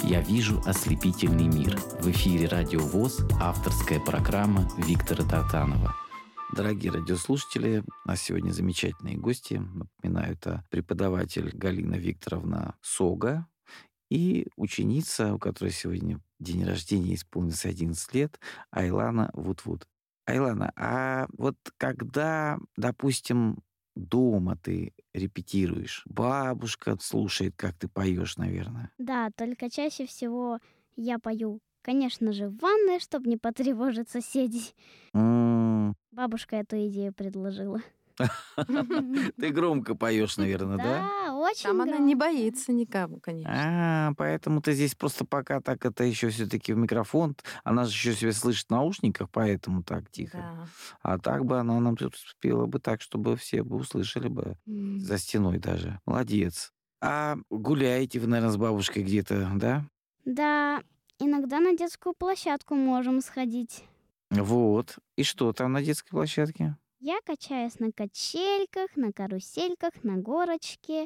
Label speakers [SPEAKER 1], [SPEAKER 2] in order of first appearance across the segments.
[SPEAKER 1] «Я вижу ослепительный мир». В эфире «Радио ВОС» авторская программа Виктора Тартанова. Дорогие радиослушатели, у нас сегодня замечательные гости. Напоминаю, это преподаватель Галина Викторовна Сога и ученица, у которой сегодня день рождения, исполнился 11 лет, Айлана Вуд-Вуд. Айлана, а вот когда, допустим, дома ты репетируешь, бабушка слушает, как ты поешь, наверное.
[SPEAKER 2] Да, только чаще всего я пою, конечно же, в ванной, чтобы не потревожить соседей. Бабушка эту идею предложила.
[SPEAKER 1] Ты громко поешь, наверное, да?
[SPEAKER 2] Да, очень
[SPEAKER 3] Там
[SPEAKER 2] громко.
[SPEAKER 3] она не боится никого, конечно.
[SPEAKER 1] Поэтому ты здесь просто пока так это еще все-таки в микрофон. Она же еще себя слышит в наушниках, поэтому так тихо.
[SPEAKER 3] Да.
[SPEAKER 1] А так бы она нам тут спела бы так, чтобы все бы услышали бы за стеной даже. Молодец. А гуляете вы, наверное, с бабушкой где-то, да?
[SPEAKER 2] Да, иногда на детскую площадку можем сходить.
[SPEAKER 1] Вот. И что там на детской площадке?
[SPEAKER 2] Я качаюсь на качельках, на карусельках, на горочке.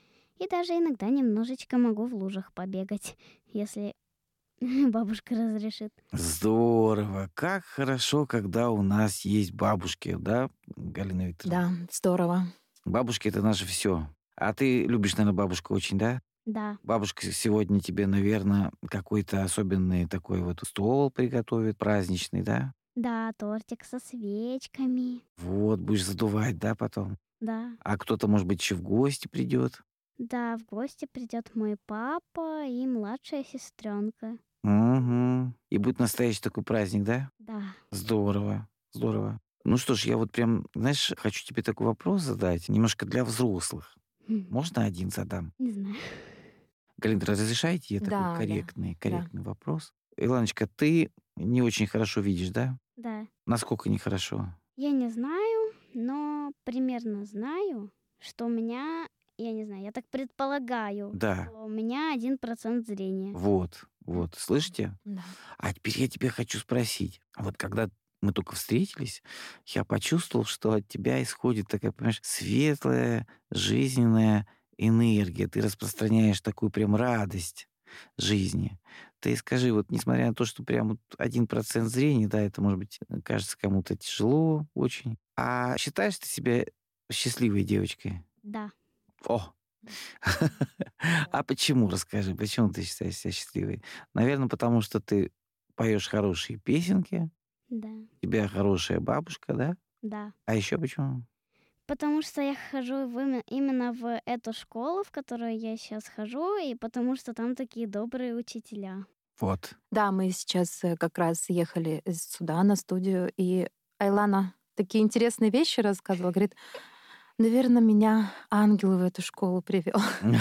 [SPEAKER 2] И даже иногда немножечко могу в лужах побегать, если бабушка разрешит.
[SPEAKER 1] Здорово. Как хорошо, когда у нас есть бабушки, да, Галина Викторовна?
[SPEAKER 3] Да, здорово.
[SPEAKER 1] Бабушки — это наше все. А ты любишь, наверное, бабушку очень, да?
[SPEAKER 2] Да.
[SPEAKER 1] Бабушка сегодня тебе, наверное, какой-то особенный такой вот стол приготовит, праздничный, да?
[SPEAKER 2] Да, тортик со свечками.
[SPEAKER 1] Вот, будешь задувать, да, потом?
[SPEAKER 2] Да.
[SPEAKER 1] А кто-то, может быть, еще в гости придет?
[SPEAKER 2] Да, в гости придет мой папа и младшая сестренка.
[SPEAKER 1] Угу. И будет настоящий такой праздник, да?
[SPEAKER 2] Да.
[SPEAKER 1] Здорово, здорово. Ну что ж, я вот прям, знаешь, хочу тебе такой вопрос задать, немножко для взрослых. Можно один задам?
[SPEAKER 2] Не знаю.
[SPEAKER 1] Галина, разрешаете? Я
[SPEAKER 3] Да,
[SPEAKER 1] такой
[SPEAKER 3] да,
[SPEAKER 1] корректный вопрос. Илоночка, ты не очень хорошо видишь, да?
[SPEAKER 2] Да.
[SPEAKER 1] Насколько нехорошо?
[SPEAKER 2] Я не знаю, но примерно знаю, что у меня, я не знаю, я так предполагаю,
[SPEAKER 1] Да.
[SPEAKER 2] что у меня 1% зрения.
[SPEAKER 1] Вот, слышите?
[SPEAKER 3] Да.
[SPEAKER 1] А теперь я тебя хочу спросить. Вот когда мы только встретились, я почувствовал, что от тебя исходит такая, понимаешь, светлая, жизненная энергия. Ты распространяешь такую прям радость жизни. Ты скажи, вот несмотря на то, что прям вот 1% зрения, да, это, может быть, кажется кому-то тяжело очень. А считаешь ты себя счастливой девочкой?
[SPEAKER 2] Да.
[SPEAKER 1] О! А почему, расскажи, почему ты считаешь себя счастливой? Наверное, потому что ты поешь хорошие песенки,
[SPEAKER 2] Да.
[SPEAKER 1] у тебя хорошая бабушка, да?
[SPEAKER 2] Да.
[SPEAKER 1] А еще почему?
[SPEAKER 2] Потому что я хожу именно в эту школу, в которую я сейчас хожу, и потому что там такие добрые учителя.
[SPEAKER 1] Вот.
[SPEAKER 3] Да, мы сейчас как раз ехали сюда, на студию, и Айлана такие интересные вещи рассказывала. Говорит, наверное, меня ангел в эту школу привел.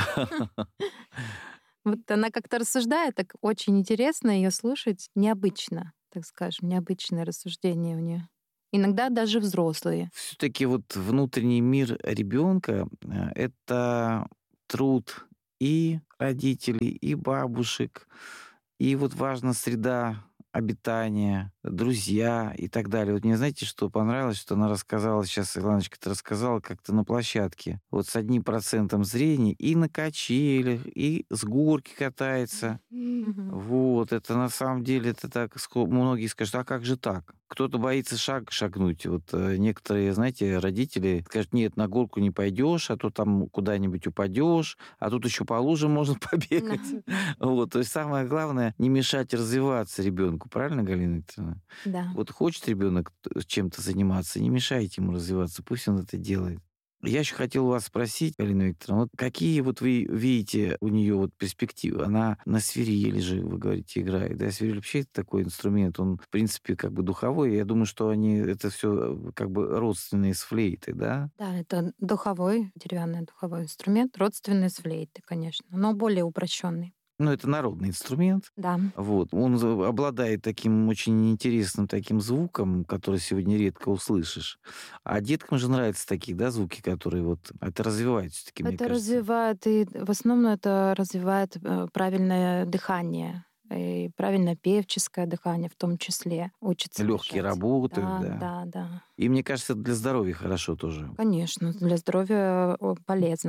[SPEAKER 3] Вот она как-то рассуждает, так очень интересно ее слушать, необычно, так скажем, необычное рассуждение у нее. Иногда даже взрослые.
[SPEAKER 1] Все-таки вот внутренний мир ребенка — это труд и родителей, и бабушек, и вот важна среда обитания, друзья и так далее. Вот мне, знаете, что понравилось, что она рассказала, сейчас Илоночка, ты рассказала, как ты на площадке, вот с 1% зрения и на качелях, и с горки катается. Вот, это на самом деле, это так, многие скажут, а как же так? Кто-то боится шагнуть. Вот некоторые, знаете, родители скажут, нет, на горку не пойдешь, а то там куда-нибудь упадешь, а тут еще по лужам можно побегать. Вот, то есть самое главное, не мешать развиваться ребенку, правильно, Галина Викторовна?
[SPEAKER 3] Да.
[SPEAKER 1] Вот хочет ребенок чем-то заниматься, не мешайте ему развиваться, пусть он это делает. Я еще хотел вас спросить, Галина Викторовна, вот какие вот вы видите у нее вот перспективы? Она на свирели же, вы говорите, играет. Да, свирель вообще это такой инструмент, он, в принципе, как бы духовой. Я думаю, что они, это все как бы родственные с флейтой, да?
[SPEAKER 3] Да, это деревянный духовой инструмент, родственный с флейты, конечно, но более упрощенный.
[SPEAKER 1] Ну, это народный инструмент.
[SPEAKER 3] Да.
[SPEAKER 1] Вот. Он обладает таким очень интересным таким звуком, который сегодня редко услышишь. А деткам же нравятся такие, да, звуки, которые вот... Это развивает все-таки, мне
[SPEAKER 3] Это
[SPEAKER 1] кажется.
[SPEAKER 3] развивает, и в основном это развивает правильное дыхание. И правильное певческое дыхание в том числе. Учится
[SPEAKER 1] Легкие
[SPEAKER 3] дышать.
[SPEAKER 1] работают, да.
[SPEAKER 3] Да.
[SPEAKER 1] И мне кажется, это для здоровья хорошо тоже.
[SPEAKER 3] Конечно, для здоровья полезно.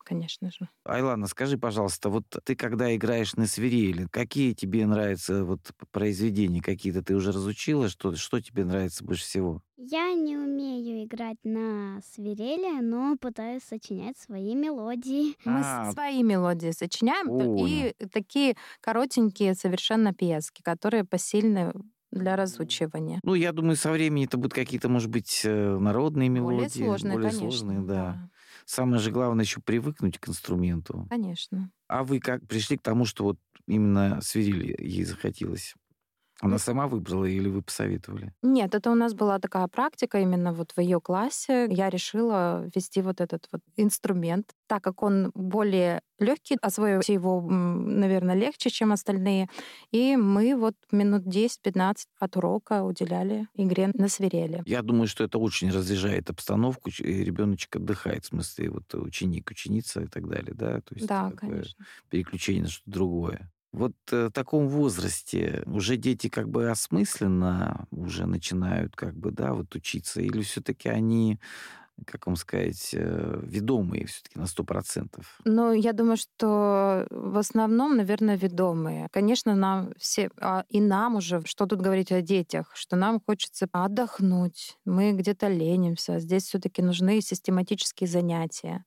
[SPEAKER 3] конечно же.
[SPEAKER 1] Айлана, скажи, пожалуйста, вот ты когда играешь на свирели, какие тебе нравятся вот произведения какие-то? Ты уже разучила? Что тебе нравится больше всего?
[SPEAKER 2] Я не умею играть на свирели, но пытаюсь сочинять свои мелодии.
[SPEAKER 3] Мы
[SPEAKER 1] А,
[SPEAKER 3] свои мелодии сочиняем
[SPEAKER 1] понял.
[SPEAKER 3] и такие коротенькие совершенно пьески, которые посильны для разучивания.
[SPEAKER 1] Ну, я думаю, со временем это будут какие-то, может быть, народные
[SPEAKER 3] Более
[SPEAKER 1] мелодии,
[SPEAKER 3] сложные,
[SPEAKER 1] более сложные,
[SPEAKER 3] конечно,
[SPEAKER 1] да.
[SPEAKER 3] да,
[SPEAKER 1] Самое же главное еще привыкнуть к инструменту.
[SPEAKER 3] конечно.
[SPEAKER 1] А вы как пришли к тому, что вот именно свирели ей захотелось? Она
[SPEAKER 3] М,
[SPEAKER 1] сама выбрала или вы посоветовали?
[SPEAKER 3] Нет, это у нас была такая практика именно вот в ее классе. Я решила ввести вот этот вот инструмент, так как он более легкий, освоить его, наверное, легче, чем остальные. И мы вот минут 10-15 от урока уделяли игре на свирели.
[SPEAKER 1] Я думаю, что это очень разряжает обстановку, и ребеночек отдыхает, в смысле, вот ученик, ученица и так далее, да, то есть
[SPEAKER 3] Да,
[SPEAKER 1] такое
[SPEAKER 3] конечно.
[SPEAKER 1] переключение на что-то другое. Вот в таком возрасте уже дети как бы осмысленно уже начинают как бы, да, вот учиться, или все-таки они, как вам сказать, ведомые все-таки на 100%?
[SPEAKER 3] Но я думаю, что в основном, наверное, ведомые. Конечно, нам все, и нам уже, что тут говорить о детях, что нам хочется отдохнуть, мы где-то ленимся. Здесь все-таки нужны систематические занятия.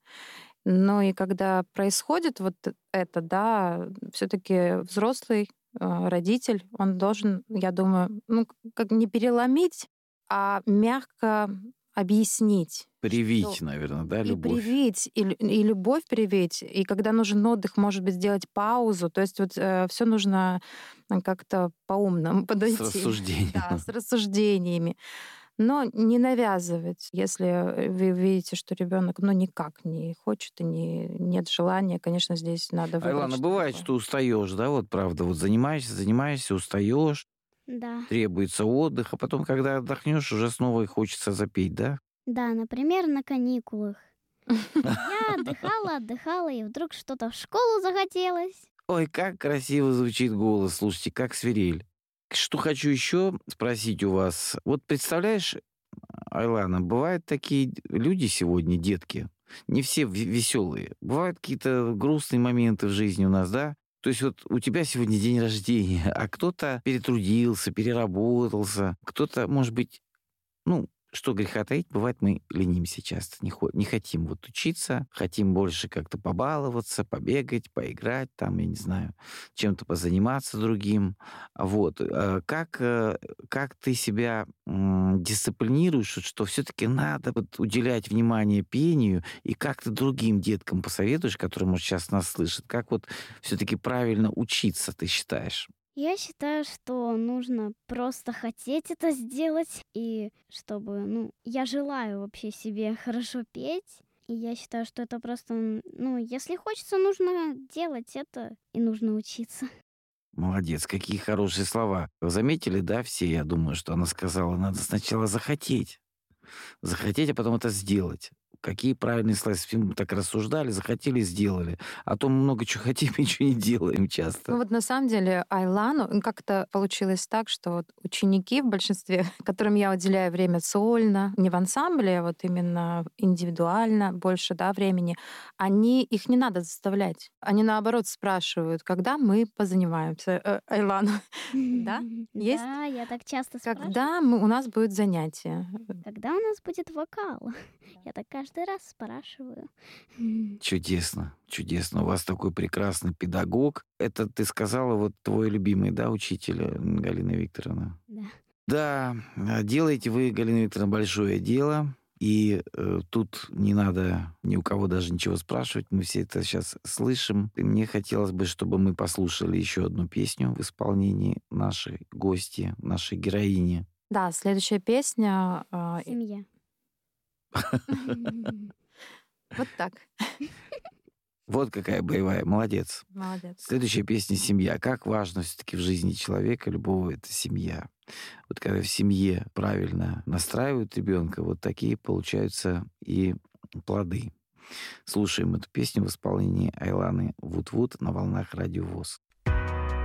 [SPEAKER 3] Но и когда происходит вот это, да, все-таки взрослый родитель, он должен, я думаю, ну, как не переломить, а мягко объяснить, что
[SPEAKER 1] Привить, наверное, да,
[SPEAKER 3] и
[SPEAKER 1] любовь
[SPEAKER 3] привить, и любовь привить, и когда нужен отдых, может быть, сделать паузу. То есть вот все нужно как-то по-умному
[SPEAKER 1] с
[SPEAKER 3] подойти, да,
[SPEAKER 1] рассуждением.
[SPEAKER 3] с рассуждениями. Но не навязывать, если вы видите, что ребенок, ну, никак не хочет и нет желания, конечно, здесь надо выбрать
[SPEAKER 1] Айлана,
[SPEAKER 3] что-то
[SPEAKER 1] бывает,
[SPEAKER 3] такое.
[SPEAKER 1] что устаешь, да, вот правда, вот занимаешься, устаешь,
[SPEAKER 2] Да.
[SPEAKER 1] требуется отдых, а потом, когда отдохнешь, уже снова и хочется запеть, да?
[SPEAKER 2] Да, например, на каникулах. Я отдыхала, и вдруг что-то в школу захотелось.
[SPEAKER 1] Ой, как красиво звучит голос, слушайте, как свирель. Что хочу еще спросить у вас. Вот представляешь, Айлана, бывают такие люди сегодня, детки, не все веселые. Бывают какие-то грустные моменты в жизни у нас, да? То есть вот у тебя сегодня день рождения, а кто-то перетрудился, переработался, кто-то, может быть, ну, что греха таить, бывает, мы ленимся часто, не хотим вот учиться, хотим больше как-то побаловаться, побегать, поиграть, там, я не знаю, чем-то позаниматься другим. Вот. Как ты себя дисциплинируешь, вот что все-таки надо вот уделять внимание пению, и как ты другим деткам посоветуешь, которые, может, сейчас нас слышат, как вот все-таки правильно учиться, ты считаешь?
[SPEAKER 2] Я считаю, что нужно просто хотеть это сделать, и чтобы, ну, я желаю вообще себе хорошо петь, и я считаю, что это просто, ну, если хочется, нужно делать это, и нужно учиться.
[SPEAKER 1] Молодец, какие хорошие слова. Вы заметили, да, все, я думаю, что она сказала, надо сначала захотеть. Захотеть, а потом это сделать. Какие правильные слова, если бы мы так рассуждали, захотели, сделали. А то мы много чего хотим, ничего не делаем часто.
[SPEAKER 3] Ну вот на самом деле Айлану, как-то получилось так, что вот ученики в большинстве, которым я уделяю время сольно, не в ансамбле, а вот именно индивидуально, больше, да, времени, их не надо заставлять. Они наоборот спрашивают, когда мы позанимаемся, Айлана, да? Есть?
[SPEAKER 2] Да, я так часто спрашиваю,
[SPEAKER 3] Когда у нас будет занятие?
[SPEAKER 2] когда у нас будет вокал? Я так каждый раз спрашиваю.
[SPEAKER 1] Чудесно, чудесно. У вас такой прекрасный педагог. Это ты сказала, вот твой любимый, да, учитель Галина Викторовна?
[SPEAKER 2] Да.
[SPEAKER 1] Да, делаете вы, Галина Викторовна, большое дело. И тут не надо ни у кого даже ничего спрашивать. Мы все это сейчас слышим. И мне хотелось бы, чтобы мы послушали еще одну песню в исполнении нашей гости, нашей героини.
[SPEAKER 3] Да, следующая песня.
[SPEAKER 2] Семья.
[SPEAKER 3] Вот так.
[SPEAKER 1] Вот какая боевая, молодец.
[SPEAKER 3] Молодец.
[SPEAKER 1] Следующая песня «Семья». Как важно все-таки в жизни человека, любого, это семья. Вот когда в семье правильно настраивают ребенка, вот такие получаются и плоды. Слушаем эту песню в исполнении Айланы Вуд-Вуд на волнах Радио ВОС.